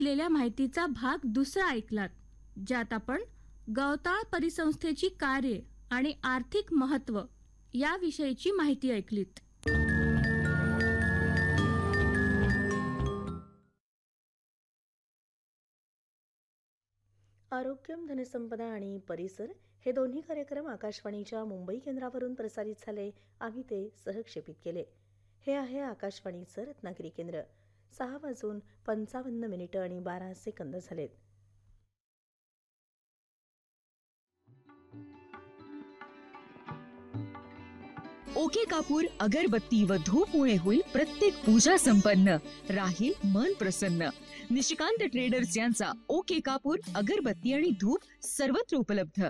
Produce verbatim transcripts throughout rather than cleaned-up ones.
लेल्या माहितीचा भाग दुसरा ऐकलात, ज्यात आपण गवताळ परिसंस्थेची कार्ये आणि आर्थिक महत्त्व याविषयीची माहिती ऐकलीत. आरोग्यम, धनसंपदा आणि परिसर हे दोन्ही कार्यक्रम आकाशवाणीच्या मुंबई केंद्रावरून प्रसारित झाले. आम्ही ते सहक्षेपित केले. हे आहे आकाशवाणीचं रत्नागिरी केंद्र. सहा वाजून पंचावन्न मिनिटं आणि बारा सेकंद झालेत. ओके कापूर, अगरबत्ती व धूपमुळे होईल प्रत्येक पूजा संपन्न, राहील मन प्रसन्न. निशिकांत ट्रेडर्स यांचा ओके कापूर, अगरबत्ती आणि धूप सर्वत्र उपलब्ध.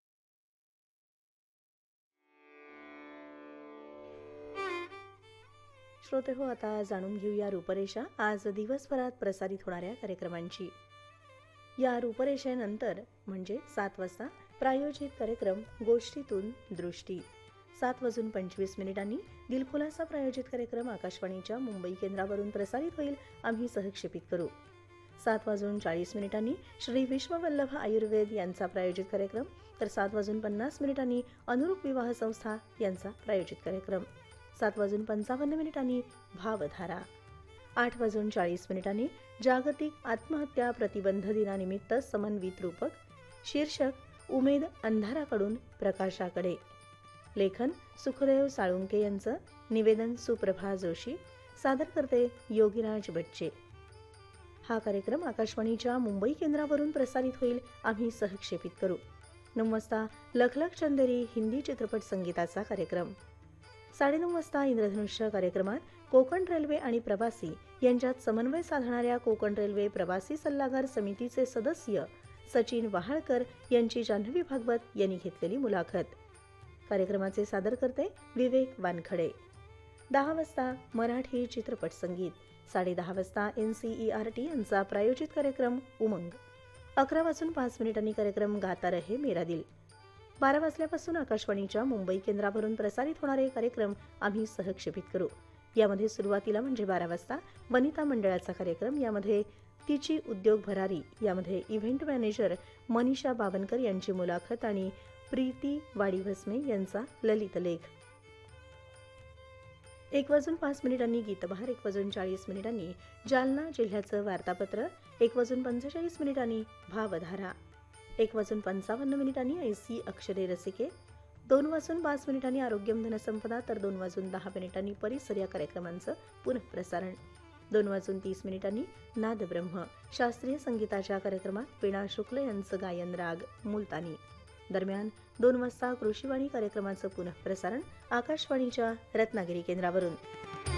श्रोते हो, आता जाणून घेऊया रूपरेषा आज दिवसभरात प्रसारित होणाऱ्या कार्यक्रमांची. या रूपरेषेनंतर म्हणजे सात वाजता प्रायोजित कार्यक्रम गोष्टीतून दृष्टी. सात वाजून पंचवीस मिनिटांनी दिलखुलासा प्रायोजित कार्यक्रम आकाशवाणीच्या मुंबई केंद्रावरून प्रसारित होईल. आम्ही सहक्षेपित करू. सात वाजून चाळीस मिनिटांनी श्री विश्ववल्लभ आयुर्वेद यांचा प्रायोजित कार्यक्रम, तर सात वाजून पन्नास मिनिटांनी अनुरूप विवाह संस्था यांचा प्रायोजित कार्यक्रम. सात वाजून पंचावन्न मिनिटांनी भावधारा. आठ वाजून चाळीस मिनिटांनी जागतिक आत्महत्या प्रतिबंध दिनानिमित्त समन्वित रूपक. शीर्षक उमेद अंधाराकडून प्रकाशाकडे. लेखन सुखदेव साळुंके यांचं. निवेदन सुप्रभा जोशी. सादर करते योगीराज बच्चे. हा कार्यक्रम आकाशवाणीच्या मुंबई केंद्रावरून प्रसारित होईल. आम्ही सहक्षेपित करू. नऊ वाजता लखलख चंदेरी हिंदी चित्रपट संगीताचा कार्यक्रम. साडेनऊ वाजता इंद्रधनुष्य कार्यक्रमात कोकण रेल्वे आणि प्रवासी यांच्यात समन्वय साधणाऱ्या कोकण रेल्वे प्रवासी सल्लागार समितीचे सदस्य सचिन वहाळकर यांची जान्हवी भागवत यांनी घेतलेली मुलाखत. कार्यक्रमाचे सादर करते विवेक वानखडे. दहा वाजता मराठी चित्रपट संगीत. साडेदहा वाजता N C E R T यांचा प्रायोजित कार्यक्रम उमंग. अकरा वाजून पाच मिनिटांनी कार्यक्रम गाता रहे मेरा दिल. बारा वाजल्यापासून आकाशवाणीच्या मुंबई केंद्रावरून प्रसारित होणारे कार्यक्रम आम्ही सहक्षेपित करू. यामध्ये सुरुवातीला म्हणजे बारा वाजता वनिता मंडळाचा कार्यक्रम. यामध्ये तिची उद्योग भरारी यामध्ये इव्हेंट मॅनेजर मनीषा बावनकर यांची मुलाखत आणि प्रीती वाडीभस्मे यांचा ललित लेख. एक वाजून पाच मिनिटांनी गीतबहार. एक वाजून चाळीस मिनिटांनी जालना जिल्ह्याचं वार्तापत्र. एक वाजून पंचेचाळीस मिनिटांनी भावधारा. एक वाजून पंचावन्न मिनिटांनी ऐसी अक्षरे रसिके. दोन वाजून पाच मिनिटांनी आरोग्यम, धनसंपदा, तर दोन वाजून दहा मिनिटांनी परिसर या कार्यक्रमांचं पुनःप्रसारण. दोन वाजून तीस मिनिटांनी नादब्रह्म शास्त्रीय संगीताच्या कार्यक्रमात वीणा शुक्ल यांचं गायन राग मुलतानी. दरम्यान दोन वाजता कृषीवाणी कार्यक्रमाचं पुनःप्रसारण आकाशवाणीच्या रत्नागिरी केंद्रावरून.